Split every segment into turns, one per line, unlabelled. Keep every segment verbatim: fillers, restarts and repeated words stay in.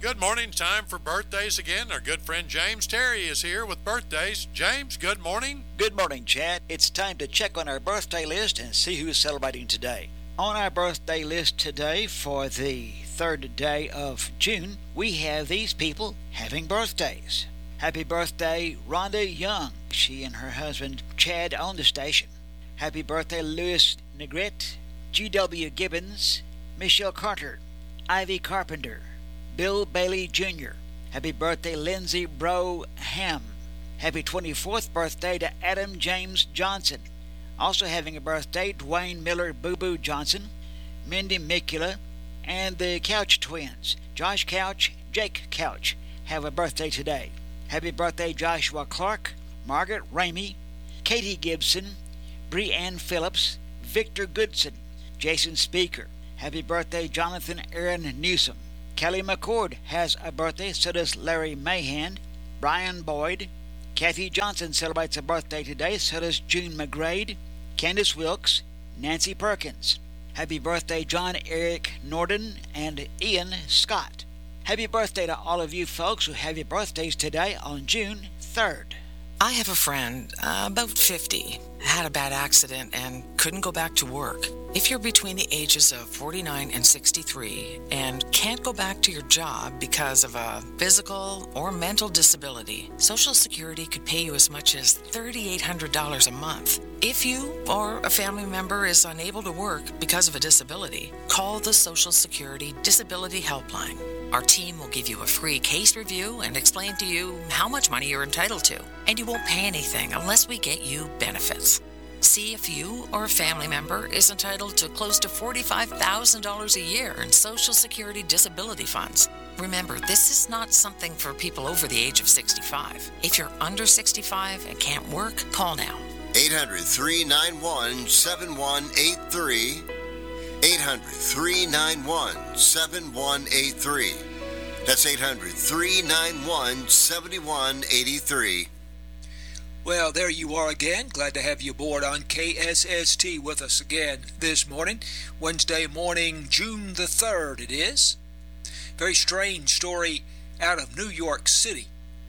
Good morning. Time for birthdays again. Our good friend James Terry is here with birthdays. James, good morning.
Good morning, Chad. It's time to check on our birthday list and see who's celebrating today. On our birthday list today for the third day of June, we have these people having birthdays. Happy birthday, Rhonda Young. She and her husband Chad own the station. Happy birthday, Louis Negrete, G W Gibbons, Michelle Carter, Ivy Carpenter, Bill Bailey Junior Happy birthday, Lindsay Bro Ham. Happy twenty-fourth birthday to Adam James Johnson. Also having a birthday, Dwayne Miller Boo Boo Johnson, Mindy Mikula, and the Couch twins, Josh Couch, Jake Couch, have a birthday today. Happy birthday, Joshua Clark, Margaret Ramey, Katie Gibson, Breanne Phillips, Victor Goodson, Jason Speaker. Happy birthday, Jonathan Aaron Newsom. Kelly McCord has a birthday, so does Larry Mahan. Brian Boyd. Kathy Johnson celebrates a birthday today, so does June McGrade. Candace Wilkes. Nancy Perkins. Happy birthday, John Eric Norden and Ian Scott. Happy birthday to all of you folks who have your birthdays today on June third.
I have a friend, uh, about fifty, had a bad accident and couldn't go back to work. If you're between the ages of forty-nine and sixty-three and can't go back to your job because of a physical or mental disability, Social Security could pay you as much as three thousand eight hundred dollars a month. If you or a family member is unable to work because of a disability, call the Social Security Disability Helpline. Our team will give you a free case review and explain to you how much money you're entitled to, and you won't pay anything unless we get you benefits. See if you or a family member is entitled to close to forty-five thousand dollars a year in Social Security disability funds. Remember, this is not something for people over the age of sixty-five. If you're under sixty-five and can't work, call now.
eight hundred, three nine one, seven one eight three. eight hundred, three nine one, seven one eight three. That's eight hundred, three nine one, seven one eight three.
Well, there you are again. Glad to have you aboard on K S S T with us again this morning. Wednesday morning, June the third it is. Very strange story out of New York City.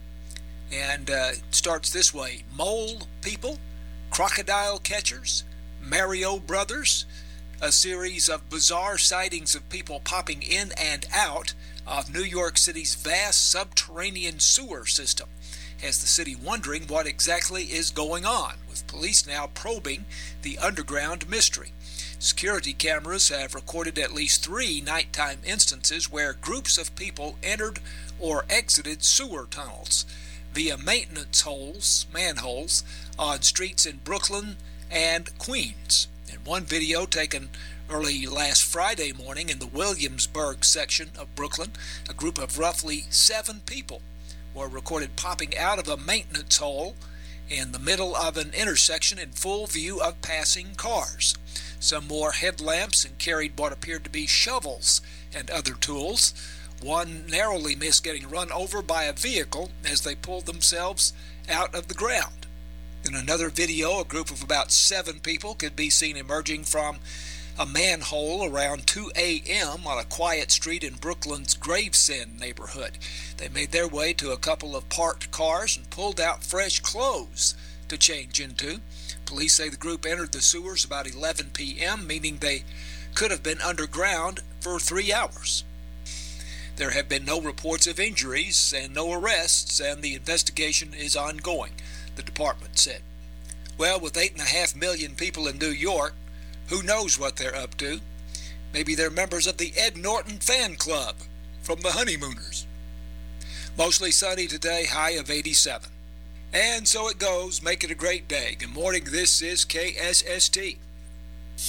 And uh, it starts this way. Mole people, crocodile catchers, Mario Brothers, a series of bizarre sightings of people popping in and out of New York City's vast subterranean sewer system, has the city wondering what exactly is going on, with police now probing the underground mystery. Security cameras have recorded at least three nighttime instances where groups of people entered or exited sewer tunnels via maintenance holes, manholes, on streets in Brooklyn and Queens. In one video taken early last Friday morning in the Williamsburg section of Brooklyn, a group of roughly seven people were recorded popping out of a maintenance hole in the middle of an intersection in full view of passing cars. Some wore headlamps and carried what appeared to be shovels and other tools. One narrowly missed getting run over by a vehicle as they pulled themselves out of the ground. In another video, a group of about seven people could be seen emerging from a manhole around two a.m. on a quiet street in Brooklyn's Gravesend neighborhood. They made their way to a couple of parked cars and pulled out fresh clothes to change into. Police say the group entered the sewers about eleven p.m., meaning they could have been underground for three hours. There have been no reports of injuries and no arrests, and the investigation is ongoing, the department said. Well, with eight and a half million people in New York, who knows what they're up to? Maybe they're members of the Ed Norton fan club from the Honeymooners. Mostly sunny today, high of eighty-seven. And so it goes. Make it a great day. Good morning. This is K S S T.